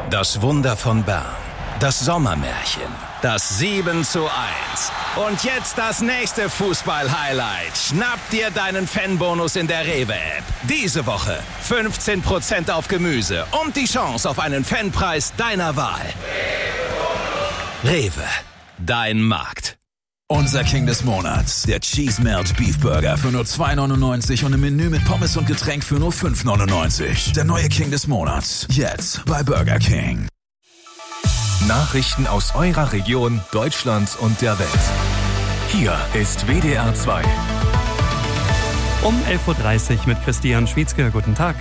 Das Wunder von Bern. Das Sommermärchen. Das 7:1. Und jetzt das nächste Fußball-Highlight. Schnapp dir deinen Fanbonus in der Rewe-App. Diese Woche 15% auf Gemüse und die Chance auf einen Fanpreis deiner Wahl. Rewe. Dein Markt. Unser King des Monats, der Cheese Melt Beef Burger für nur 2,99 und im Menü mit Pommes und Getränk für nur 5,99. Der neue King des Monats, jetzt bei Burger King. Nachrichten aus eurer Region, Deutschland und der Welt. Hier ist WDR 2. Um 11.30 Uhr mit Christian Schwietzke. Guten Tag.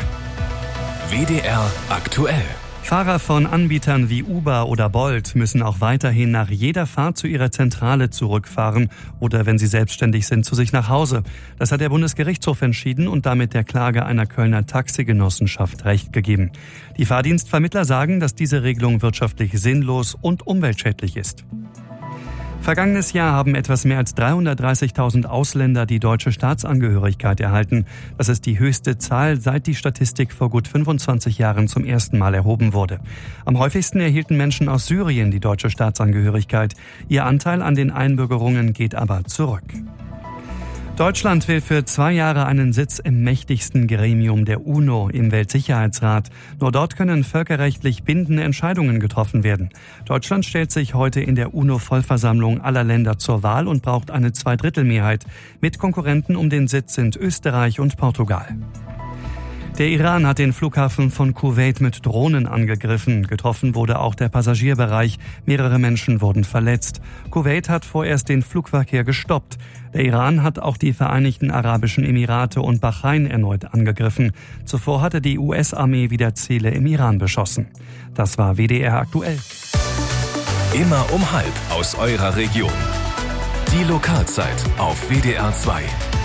WDR aktuell. Fahrer von Anbietern wie Uber oder Bolt müssen auch weiterhin nach jeder Fahrt zu ihrer Zentrale zurückfahren oder, wenn sie selbstständig sind, zu sich nach Hause. Das hat der Bundesgerichtshof entschieden und damit der Klage einer Kölner Taxigenossenschaft Recht gegeben. Die Fahrdienstvermittler sagen, dass diese Regelung wirtschaftlich sinnlos und umweltschädlich ist. Vergangenes Jahr haben etwas mehr als 330.000 Ausländer die deutsche Staatsangehörigkeit erhalten. Das ist die höchste Zahl, seit die Statistik vor gut 25 Jahren zum ersten Mal erhoben wurde. Am häufigsten erhielten Menschen aus Syrien die deutsche Staatsangehörigkeit. Ihr Anteil an den Einbürgerungen geht aber zurück. Deutschland will für 2 Jahre einen Sitz im mächtigsten Gremium der UNO, im Weltsicherheitsrat. Nur dort können völkerrechtlich bindende Entscheidungen getroffen werden. Deutschland stellt sich heute in der UNO-Vollversammlung aller Länder zur Wahl und braucht eine Zweidrittelmehrheit. Mit Konkurrenten um den Sitz sind Österreich und Portugal. Der Iran hat den Flughafen von Kuwait mit Drohnen angegriffen. Getroffen wurde auch der Passagierbereich. Mehrere Menschen wurden verletzt. Kuwait hat vorerst den Flugverkehr gestoppt. Der Iran hat auch die Vereinigten Arabischen Emirate und Bahrain erneut angegriffen. Zuvor hatte die US-Armee wieder Ziele im Iran beschossen. Das war WDR aktuell. Immer um 12:30 aus eurer Region. Die Lokalzeit auf WDR 2.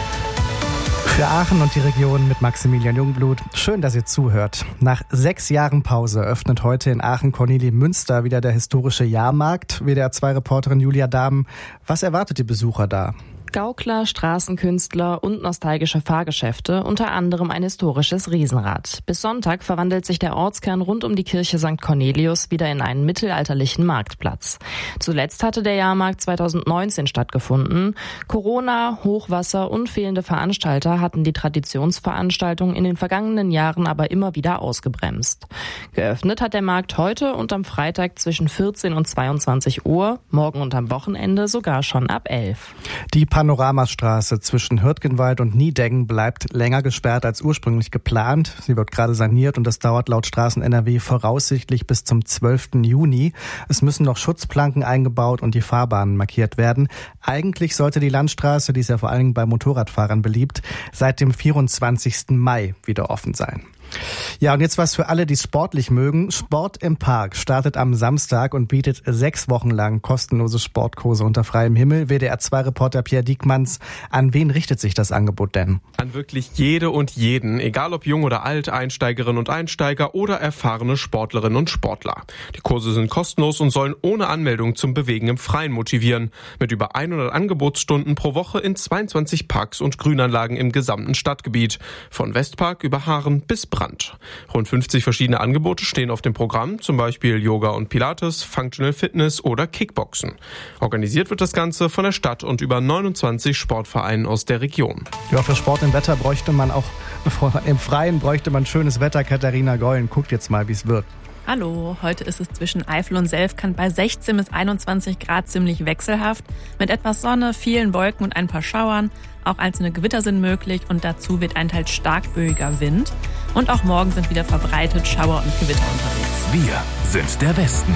Für Aachen und die Region mit Maximilian Jungblut. Schön, dass ihr zuhört. Nach 6 Jahren Pause öffnet heute in Aachen-Kornelimünster wieder der historische Jahrmarkt. WDR-2-Reporterin Julia Dahmen, was erwartet die Besucher da? Gaukler, Straßenkünstler und nostalgische Fahrgeschäfte, unter anderem ein historisches Riesenrad. Bis Sonntag verwandelt sich der Ortskern rund um die Kirche St. Cornelius wieder in einen mittelalterlichen Marktplatz. Zuletzt hatte der Jahrmarkt 2019 stattgefunden. Corona, Hochwasser und fehlende Veranstalter hatten die Traditionsveranstaltung in den vergangenen Jahren aber immer wieder ausgebremst. Geöffnet hat der Markt heute und am Freitag zwischen 14 und 22 Uhr, morgen und am Wochenende sogar schon ab 11. Die Panoramastraße zwischen Hürtgenwald und Niedeggen bleibt länger gesperrt als ursprünglich geplant. Sie wird gerade saniert und das dauert laut Straßen NRW voraussichtlich bis zum 12. Juni. Es müssen noch Schutzplanken eingebaut und die Fahrbahnen markiert werden. Eigentlich sollte die Landstraße, die ist ja vor allen Dingen bei Motorradfahrern beliebt, seit dem 24. Mai wieder offen sein. Ja, und jetzt was für alle, die sportlich mögen. Sport im Park startet am Samstag und bietet 6 Wochen lang kostenlose Sportkurse unter freiem Himmel. WDR-2-Reporter Pierre Diekmanns, an wen richtet sich das Angebot denn? An wirklich jede und jeden, egal ob jung oder alt, Einsteigerinnen und Einsteiger oder erfahrene Sportlerinnen und Sportler. Die Kurse sind kostenlos und sollen ohne Anmeldung zum Bewegen im Freien motivieren. Mit über 100 Angebotsstunden pro Woche in 22 Parks und Grünanlagen im gesamten Stadtgebiet. Von Westpark über Haaren bis Brand. Rund 50 verschiedene Angebote stehen auf dem Programm, zum Beispiel Yoga und Pilates, Functional Fitness oder Kickboxen. Organisiert wird das Ganze von der Stadt und über 29 Sportvereinen aus der Region. Ja, für Sport im Wetter bräuchte man auch, im Freien bräuchte man schönes Wetter. Katharina Gollen, guckt jetzt mal, wie es wird. Hallo, heute ist es zwischen Eifel und Selfkant bei 16 bis 21 Grad ziemlich wechselhaft. Mit etwas Sonne, vielen Wolken und ein paar Schauern. Auch einzelne Gewitter sind möglich und dazu weht ein teils stark böiger Wind. Und auch morgen sind wieder verbreitet Schauer und Gewitter unterwegs. Wir sind der Westen.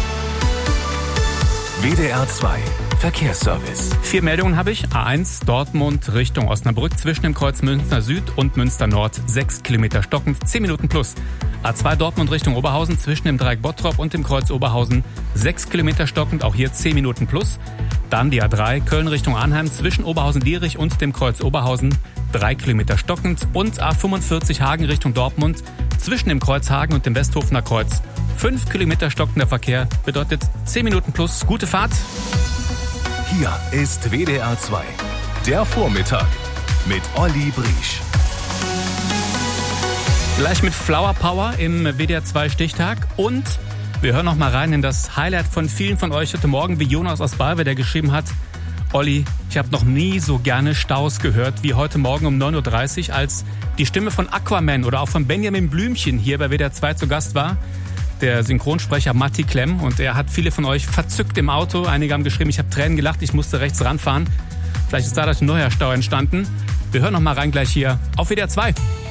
WDR 2 Verkehrsservice. 4 Meldungen habe ich. A1 Dortmund Richtung Osnabrück zwischen dem Kreuz Münster Süd und Münster Nord 6 Kilometer stockend, 10 Minuten plus. A2 Dortmund Richtung Oberhausen zwischen dem Dreieck Bottrop und dem Kreuz Oberhausen 6 Kilometer stockend, auch hier 10 Minuten plus. Dann die A3 Köln Richtung Arnheim zwischen Oberhausen-Lierich und dem Kreuz Oberhausen 3 Kilometer stockend und A45 Hagen Richtung Dortmund zwischen dem Kreuz Hagen und dem Westhofener Kreuz 5 Kilometer stockender Verkehr bedeutet 10 Minuten plus. Gute Fahrt. Hier ist WDR 2, der Vormittag mit Olli Briesch. Gleich mit Flower Power im WDR 2 Stichtag und Wir hören noch mal rein in das Highlight von vielen von euch heute Morgen, wie Jonas aus Balve, der geschrieben hat: Olli, ich habe noch nie so gerne Staus gehört wie heute Morgen um 9.30 Uhr, als die Stimme von Aquaman oder auch von Benjamin Blümchen hier bei WDR 2 zu Gast war. Der Synchronsprecher Matti Klemm, und er hat viele von euch verzückt im Auto. Einige haben geschrieben, ich habe Tränen gelacht, ich musste rechts ranfahren. Vielleicht ist dadurch ein neuer Stau entstanden. Wir hören noch mal rein gleich hier auf WDR 2.